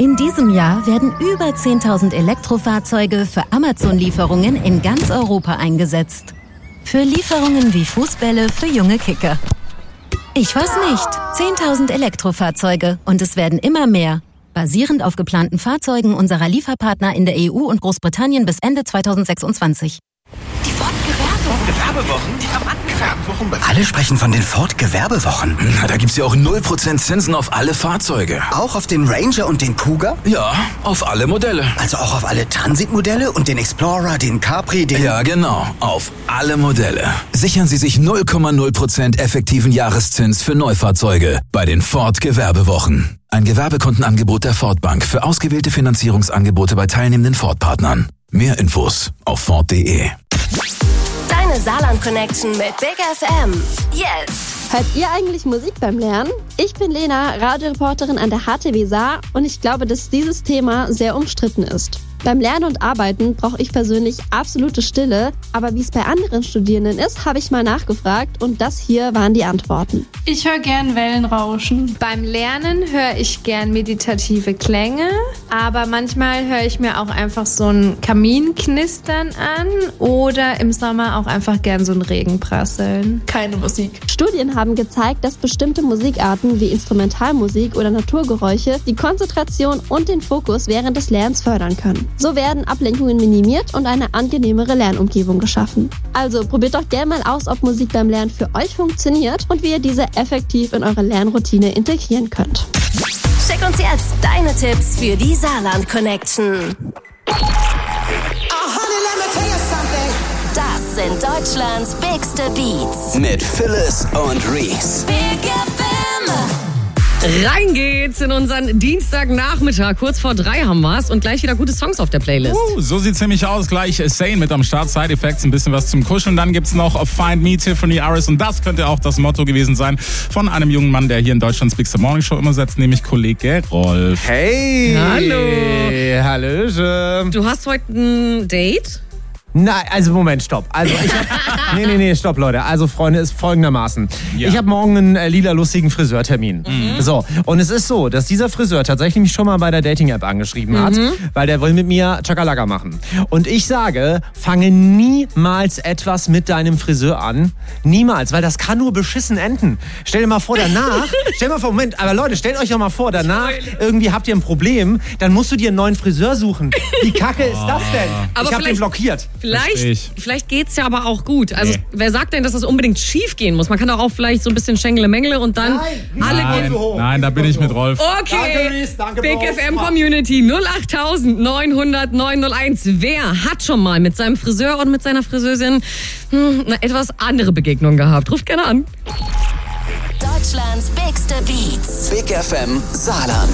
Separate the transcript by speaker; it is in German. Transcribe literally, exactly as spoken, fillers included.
Speaker 1: In diesem Jahr werden über zehntausend Elektrofahrzeuge für Amazon-Lieferungen in ganz Europa eingesetzt. Für Lieferungen wie Fußbälle für junge Kicker. Ich weiß nicht, zehntausend Elektrofahrzeuge und es werden immer mehr. Basierend auf geplanten Fahrzeugen unserer Lieferpartner in der E U und Großbritannien bis Ende zweitausendsechsundzwanzig.
Speaker 2: Die Ford-Gewerbewochen, die haben angefangen.
Speaker 3: Alle sprechen von den Ford-Gewerbewochen.
Speaker 4: Na, da gibt's ja auch null Prozent Zinsen auf alle Fahrzeuge.
Speaker 3: Auch auf den Ranger und den Kuga?
Speaker 4: Ja, auf alle Modelle.
Speaker 3: Also auch auf alle Transit-Modelle und den Explorer, den Capri, den...
Speaker 4: Ja, genau, auf alle Modelle. Sichern Sie sich null Komma null Prozent effektiven Jahreszins für Neufahrzeuge bei den Ford-Gewerbewochen. Ein Gewerbekundenangebot der Ford Bank für ausgewählte Finanzierungsangebote bei teilnehmenden Ford-Partnern. Mehr Infos auf Ford punkt de.
Speaker 5: Deine Saarland-Connection mit Big F M. Yes!
Speaker 6: Hört ihr eigentlich Musik beim Lernen? Ich bin Lena, Radioreporterin an der H T W Saar und ich glaube, dass dieses Thema sehr umstritten ist. Beim Lernen und Arbeiten brauche ich persönlich absolute Stille, aber wie es bei anderen Studierenden ist, habe ich mal nachgefragt und das hier waren die Antworten.
Speaker 7: Ich höre gern Wellenrauschen.
Speaker 8: Beim Lernen höre ich gern meditative Klänge, aber manchmal höre ich mir auch einfach so ein Kaminknistern an oder im Sommer auch einfach gern so ein Regenprasseln.
Speaker 7: Keine Musik.
Speaker 6: Studien haben gezeigt, dass bestimmte Musikarten wie Instrumentalmusik oder Naturgeräusche die Konzentration und den Fokus während des Lernens fördern können. So werden Ablenkungen minimiert und eine angenehmere Lernumgebung geschaffen. Also probiert doch gerne mal aus, ob Musik beim Lernen für euch funktioniert und wie ihr diese effektiv in eure Lernroutine integrieren könnt.
Speaker 5: Schick uns jetzt deine Tipps für die Saarland-Connection. Das sind Deutschlands bigste Beats.
Speaker 3: Mit Phyllis und Reese.
Speaker 5: Big F M.
Speaker 9: Rein geht's in unseren Dienstagnachmittag. Kurz vor drei haben wir's und gleich wieder gute Songs auf der Playlist.
Speaker 10: Uh, so sieht's nämlich aus. Gleich Sane mit am Start. Side Effects, ein bisschen was zum Kuscheln. Dann gibt's noch Find Me, Tiffany Aris. Und das könnte auch das Motto gewesen sein von einem jungen Mann, der hier in Deutschlands Bigste Morning Show immer setzt, nämlich Kollege Rolf.
Speaker 11: Hey!
Speaker 9: Hallo!
Speaker 11: Hallöchen!
Speaker 9: Du hast heute ein Date?
Speaker 11: Nein, also Moment, stopp. Also ich hab, nee, nee, nee, stopp, Leute. Also Freunde, ist folgendermaßen. Ja. Ich habe morgen einen äh, lila lustigen Friseurtermin. Mhm. So, und es ist so, dass dieser Friseur tatsächlich mich schon mal bei der Dating-App angeschrieben mhm. hat, weil der will mit mir Chakalaka machen. Und ich sage, fange niemals etwas mit deinem Friseur an. Niemals, weil das kann nur beschissen enden. Stell dir mal vor, danach, stell dir mal vor, Moment, aber Leute, stellt euch doch mal vor, danach irgendwie habt ihr ein Problem, dann musst du dir einen neuen Friseur suchen. Wie kacke ist das denn?
Speaker 9: Aber
Speaker 11: ich hab den blockiert.
Speaker 9: Vielleicht, vielleicht geht's ja aber auch gut. Also
Speaker 10: Nee.
Speaker 9: wer sagt denn, dass das unbedingt schief gehen muss? Man kann doch auch vielleicht so ein bisschen Schengele-Mengele und dann
Speaker 11: Nein,
Speaker 9: alle
Speaker 10: Nein,
Speaker 9: gehen.
Speaker 11: so hoch.
Speaker 10: nein, da bin ich mit Rolf.
Speaker 9: Okay,
Speaker 11: Danke, Reese, danke,
Speaker 9: Big
Speaker 11: Bro.
Speaker 9: F M Community null acht neun null null neun null eins. Wer hat schon mal mit seinem Friseur und mit seiner Friseurin hm, eine etwas andere Begegnung gehabt? Ruft gerne an.
Speaker 5: Deutschlands bigste Beats.
Speaker 3: Big F M Saarland.